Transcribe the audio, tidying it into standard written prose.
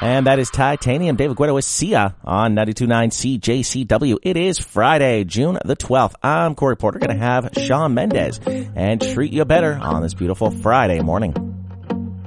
And that is Titanium. David Guetta with Sia on 92.9 CJCW. It is Friday, June the 12th. I'm Corey Porter, going to have Shawn Mendes and treat you better on this beautiful Friday morning.